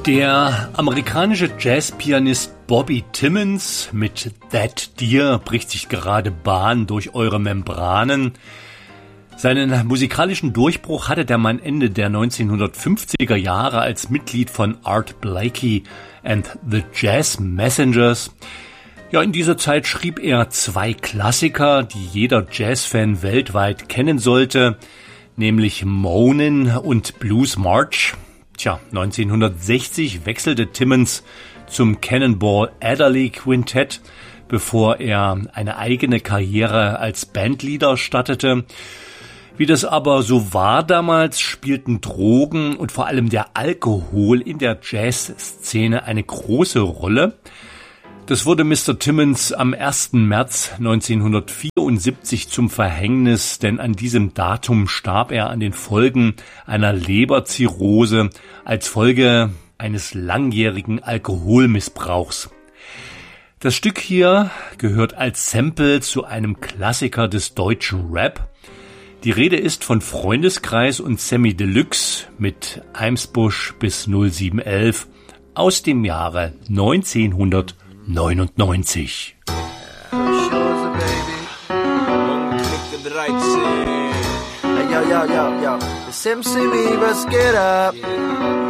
Der amerikanische Jazzpianist Bobby Timmons mit That Deer bricht sich gerade Bahn durch eure Membranen. Seinen musikalischen Durchbruch hatte der Mann Ende der 1950er Jahre als Mitglied von Art Blakey and the Jazz Messengers. Ja, in dieser Zeit schrieb er zwei Klassiker, die jeder Jazzfan weltweit kennen sollte, nämlich Moanin' und Blues March. Tja, 1960 wechselte Timmons zum Cannonball Adderley Quintett, bevor er eine eigene Karriere als Bandleader startete. Wie das aber so war damals, spielten Drogen und vor allem der Alkohol in der Jazzszene eine große Rolle. Das wurde Mr. Timmons am 1. März 1974 zum Verhängnis, denn an diesem Datum starb er an den Folgen einer Leberzirrhose als Folge eines langjährigen Alkoholmissbrauchs. Das Stück hier gehört als Sample zu einem Klassiker des deutschen Rap. Die Rede ist von Freundeskreis und Sammy Deluxe mit Eimsbusch bis 0711 aus dem Jahre 1999. Yo, yo, yo, yo, it's MC me, let's get up.